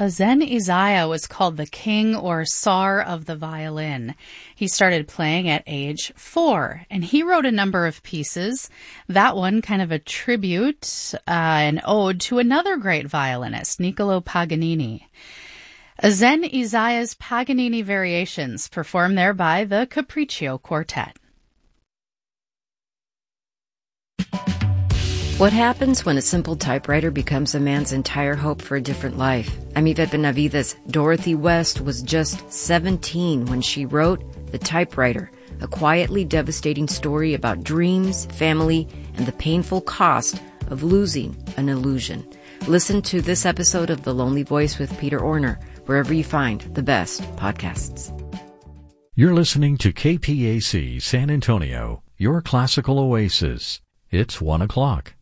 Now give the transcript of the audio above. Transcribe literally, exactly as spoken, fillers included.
Azen Isaiah was called the king or czar of the violin. He started playing at age four, and he wrote a number of pieces. That one kind of a tribute, uh, an ode to another great violinist, Niccolo Paganini. Azen Isaiah's Paganini Variations, performed there by the Capriccio Quartet. What happens when a simple typewriter becomes a man's entire hope for a different life? I'm Yvette Benavides. Dorothy West was just seventeen when she wrote The Typewriter, a quietly devastating story about dreams, family, and the painful cost of losing an illusion. Listen to this episode of The Lonely Voice with Peter Orner, wherever you find the best podcasts. You're listening to K P A C San Antonio, your classical oasis. It's one o'clock.